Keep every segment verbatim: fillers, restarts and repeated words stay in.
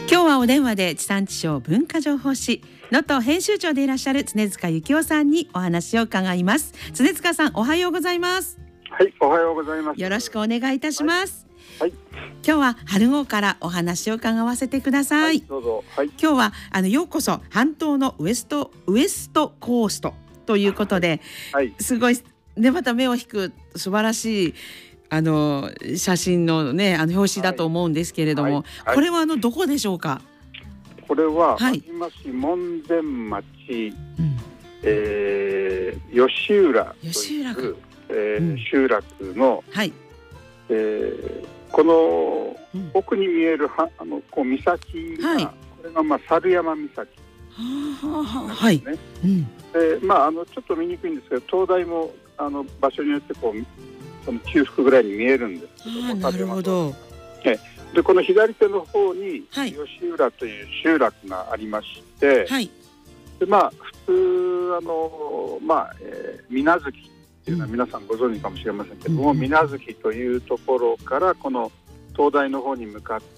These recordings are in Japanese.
今日はお電話で地産地消文化情報誌能登編集長でいらっしゃる常塚幸男さんにお話を伺います。常塚さん、おはようございます。 はい、おはようございます。 よろしくお願いいたします。 はい、はい、 今日は春号からお話を伺わせてください。はい、 どうぞ。はい、 今日はあのようこそ半島のウエストウエストコーストということで、はいはい、すごいね、また目を引く素晴らしいあの写真のね、あの表紙だと思うんですけれども、はいはいはい、これはあのどこでしょうか。 これは輪島市門前町、うん、えー、吉浦という、えーうん、集落の、はい、えー、この奥に見えるはあのこう岬が、はい、これがまあ猿山岬ですね。 はい、うん、 で、まああのちょっと見にくいんですけど、灯台もあの場所によってこうその中腹ぐらいに見えるんですけども、 なるほど。 でこの左手の方に吉浦という集落がありまして、はい、でまあ普通あのまあ、えー、水無月っていうのは皆さんご存知かもしれませんけども、うん、水無月というところからこの灯台の方に向かって、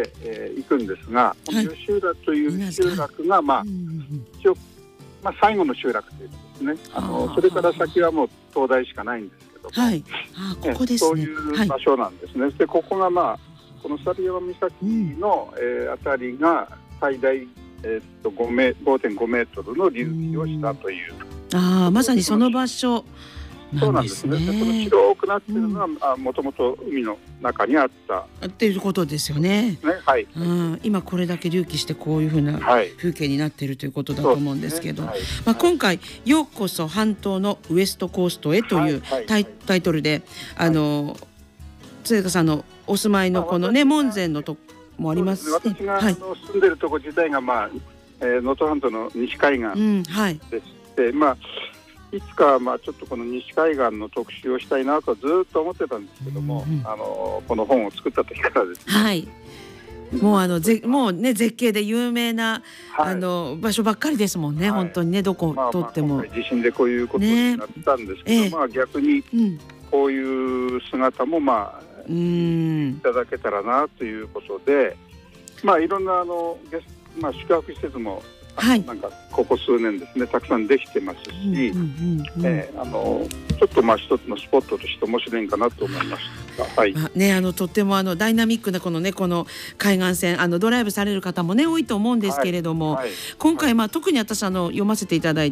えー、行くんですが、はい、この吉浦という集落がまあ、一応まあ最後の集落ということですね。あのそれから先はもう灯台しかないんですけども、 はい、あここですね、 そういう場所なんですね。はい、でここがまあこの猿山岬の、うんえー、あたりが最大、えー、っとごてんごメートルの隆起をしたという、 あまさにその場所なんですね。 そうなんですね。でこの白くなっているのはもともと海の中にあったっていうことですよね。 ね、はい、 うん、今これだけ隆起してこういうふうな風景になっているということだと思うんですけど、はいねはいまあ、今回ようこそ半島のウエストコーストへというタイ、はいはい、タイトルであの、はい、常塚さんのお住まいのこのね門前のとこもありますね。 私が、はい、住んでるとこ自体がまあ能登、えー、半島の西海岸でして、うんはい、まあいつかまあちょっとこの西海岸の特集をしたいなとずっと思ってたんですけども、うんうん、あのこの本を作った時からですね。 はい。もうあのぜもうね絶景で有名な、はい、あの場所ばっかりですもんね、はい、本当にねどこを通っても。 まあ、まあ今回地震でこういうことになったんですけど、ねえー、まあ逆にこういう姿もまあ、うん、いただけたらなということで、まあいろんなあのゲスまあ宿泊施設もはい、なんかここ数年ですねたくさんできてますし、うんうんうんえー、あのちょっとまあ一つのスポットとして面白いんかなと思いました。はいあね、あのとってもあのダイナミックなこのねこの海岸線あのドライブされる方もね多いと思うんですけれども、はいはい、今回まあ特に私あの読ませていただい